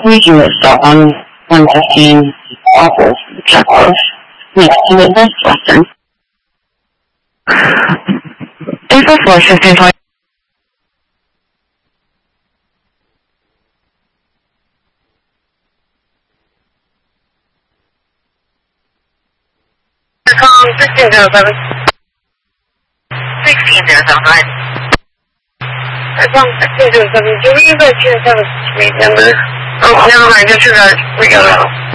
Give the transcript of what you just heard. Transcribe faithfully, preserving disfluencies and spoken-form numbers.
region yourself on one fifteen offers checklist next to the Best Western. This is four fifteen point. sixteen zero seven. sixteen zero seven, right? That's on sixteen zero seven. Do we have a two seven street number? Oh, never mind. Disregard. We got it.